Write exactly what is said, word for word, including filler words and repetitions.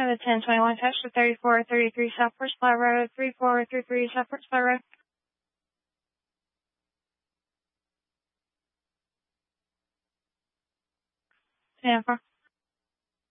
of the ten twenty-one touch to thirty-four thirty-three Southwest Supply Road, three four three three Southwest Supply Road. ten four.